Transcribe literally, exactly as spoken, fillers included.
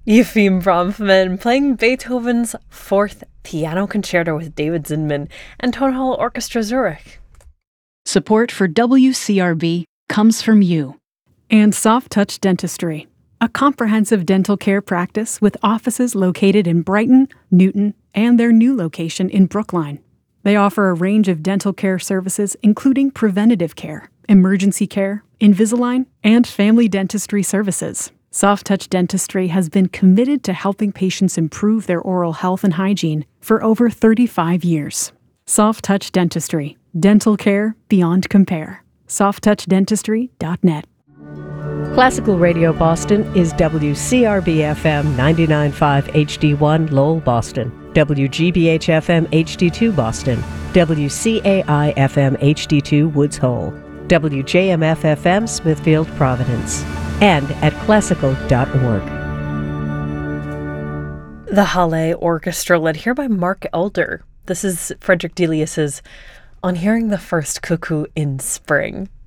Efim Bronfman playing Beethoven's Fourth Piano Concerto with David Zinman and Tonhall Orchestra Zurich. Support for W C R B comes from you. And Soft Touch Dentistry, a comprehensive dental care practice with offices located in Brighton, Newton, and their new location in Brookline. They offer a range of dental care services, including preventative care, emergency care, Invisalign, and family dentistry services. Soft Touch Dentistry has been committed to helping patients improve their oral health and hygiene for over thirty-five years. Soft Touch Dentistry, dental care beyond compare. soft touch dentistry dot net. Classical Radio Boston is W C R B F M ninety-nine point five H D one Lowell, Boston, W G B H F M H D two Boston, W C A I F M H D two Woods Hole, W J M F F M Smithfield, Providence, and at classical dot org. The Halle Orchestra, led here by Mark Elder. This is Frederick Delius's On Hearing the First Cuckoo in Spring.